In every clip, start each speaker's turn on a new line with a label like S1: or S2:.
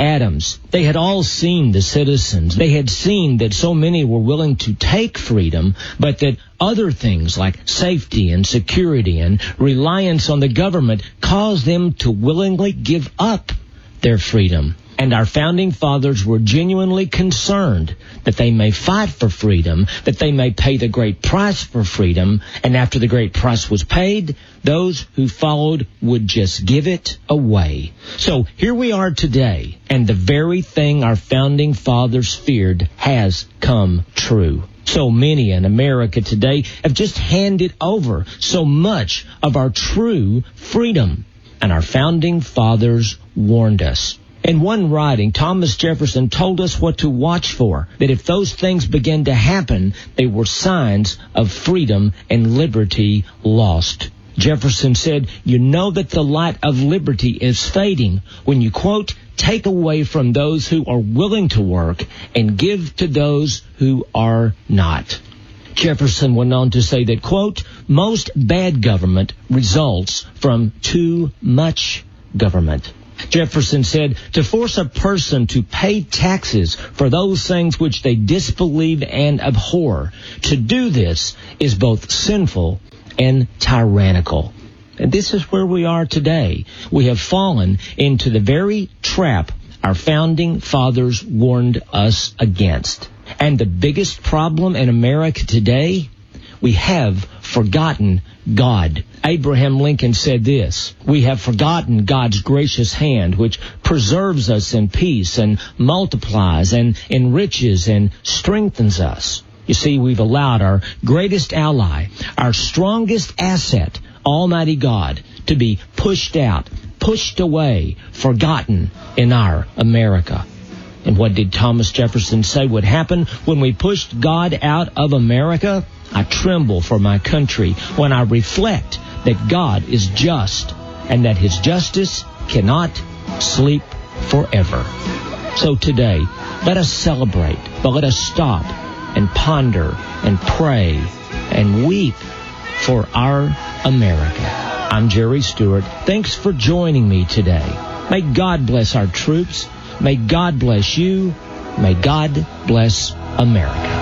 S1: Adams. They had all seen the citizens. They had seen that so many were willing to take freedom, but that other things like safety and security and reliance on the government caused them to willingly give up their freedom. And our founding fathers were genuinely concerned that they may fight for freedom, that they may pay the great price for freedom, and after the great price was paid, those who followed would just give it away. So here we are today, and the very thing our founding fathers feared has come true. So many in America today have just handed over so much of our true freedom, and our founding fathers warned us. In one writing, Thomas Jefferson told us what to watch for, that if those things began to happen, they were signs of freedom and liberty lost. Jefferson said, "You know that the light of liberty is fading when you, quote, take away from those who are willing to work and give to those who are not." Jefferson went on to say that, quote, "Most bad government results from too much government." Jefferson said, to force a person to pay taxes for those things which they disbelieve and abhor, to do this is both sinful and tyrannical. And this is where we are today. We have fallen into the very trap our founding fathers warned us against. And the biggest problem in America today, we have forgotten God. Abraham Lincoln said this, "We have forgotten God's gracious hand, which preserves us in peace and multiplies and enriches and strengthens us." You see, we've allowed our greatest ally, our strongest asset, Almighty God, to be pushed out, pushed away, forgotten in our America. And what did Thomas Jefferson say would happen when we pushed God out of America? "I tremble for my country when I reflect that God is just and that his justice cannot sleep forever." So today, let us celebrate, but let us stop and ponder and pray and weep for our America. I'm Jerry Stewart. Thanks for joining me today. May God bless our troops. May God bless you. May God bless America.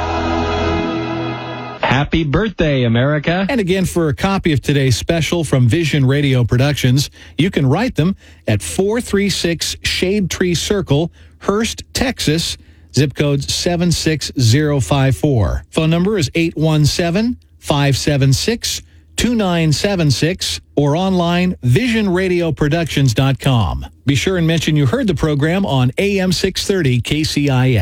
S2: Happy birthday, America.
S3: And again, for a copy of today's special from Vision Radio Productions, you can write them at 436 Shade Tree Circle, Hurst, Texas, zip code 76054. Phone number is 817-576-2976 or online visionradioproductions.com. Be sure and mention you heard the program on AM 630 KCIS.